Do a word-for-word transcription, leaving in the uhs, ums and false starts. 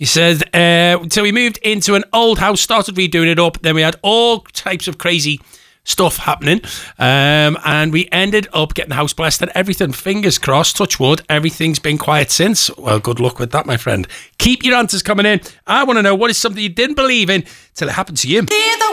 He said, uh, so we moved into an old house, started redoing it up. Then we had all types of crazy stuff happening. Um, and we ended up getting the house blessed and everything. Fingers crossed, touch wood, everything's been quiet since. Well, good luck with that, my friend. Keep your answers coming in. I want to know, what is something you didn't believe in till it happened to you?